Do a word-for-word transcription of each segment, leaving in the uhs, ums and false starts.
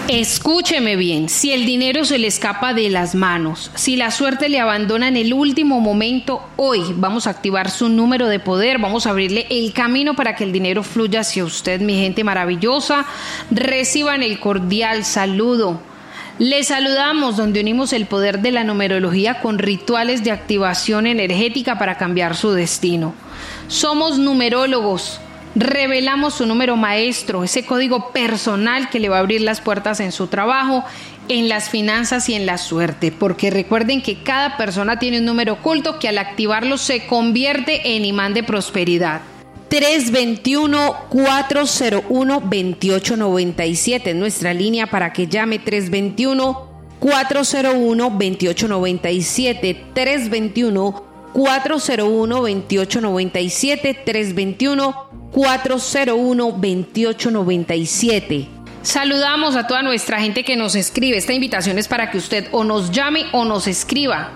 Escúcheme bien, si el dinero se le escapa de las manos, si la suerte le abandona en el último momento, hoy vamos a activar su número de poder, vamos a abrirle el camino para que el dinero fluya hacia usted, mi gente maravillosa. Reciban el cordial saludo. Les saludamos donde unimos el poder de la numerología con rituales de activación energética para cambiar su destino. Somos numerólogos. Revelamos su número maestro, ese código personal que le va a abrir las puertas en su trabajo, en las finanzas y en la suerte, porque recuerden que cada persona tiene un número oculto que al activarlo se convierte en imán de prosperidad. tres dos uno, cuatro cero uno, dos ocho nueve siete es nuestra línea para que llame. Tres dos uno, cuatro cero uno, dos ocho nueve siete, tres dos uno, cuatro cero uno, dos ocho nueve siete, tres dos uno, cuatro cero uno, dos ocho nueve siete. Saludamos a toda nuestra gente que nos escribe. Esta invitación es para que usted o nos llame o nos escriba.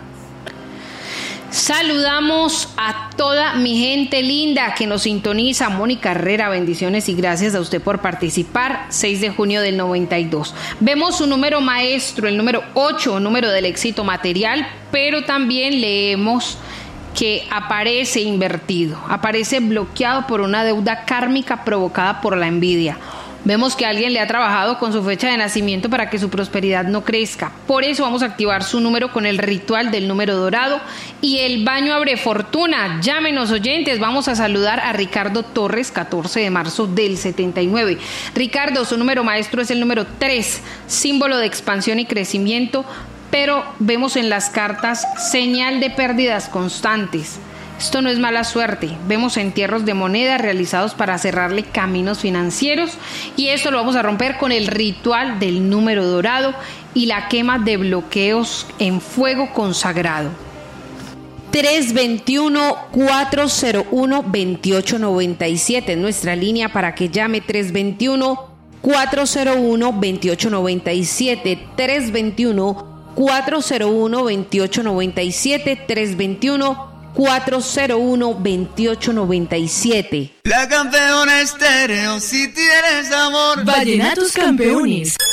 Saludamos a toda mi gente linda que nos sintoniza. Mónica Herrera, bendiciones y gracias a usted por participar. seis de junio del noventa y dos. Vemos su número maestro, el número ocho, número del éxito material, pero también leemos que aparece invertido, aparece bloqueado por una deuda kármica provocada por la envidia. Vemos que alguien le ha trabajado con su fecha de nacimiento para que su prosperidad no crezca. Por eso vamos a activar su número con el ritual del número dorado y el baño abre fortuna. Llámenos, oyentes. Vamos a saludar a Ricardo Torres, catorce de marzo del setenta y nueve. Ricardo, su número maestro es el número tres, símbolo de expansión y crecimiento, pero vemos en las cartas señal de pérdidas constantes. Esto no es mala suerte. Vemos entierros de moneda realizados para cerrarle caminos financieros y esto lo vamos a romper con el ritual del número dorado y la quema de bloqueos en fuego consagrado. tres dos uno, cuatro cero uno, dos ocho nueve siete es nuestra línea para que llame. Tres dos uno, cuatro cero uno, dos ocho nueve siete, tres dos uno, cuatro cero uno, dos ocho nueve siete, tres dos uno, cuatro cero uno, dos ocho nueve siete. La campeona estéreo, si tienes amor. Vallenatos Campeones.